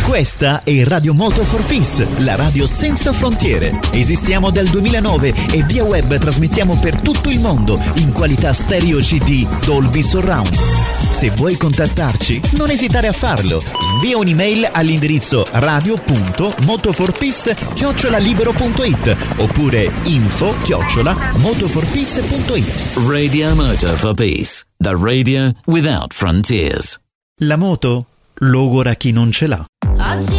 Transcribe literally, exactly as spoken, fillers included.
Questa è Radio Moto for Peace, la radio senza frontiere. Esistiamo dal duemilanove e via web trasmettiamo per tutto il mondo in qualità stereo C D Dolby Surround. Se vuoi contattarci, non esitare a farlo. Invia un'email all'indirizzo radio punto motoforpeace chiocciola libero punto it oppure info chiocciola motoforpeace punto it. Radio Moto for Peace, the radio without frontiers. La moto, logora chi non ce l'ha.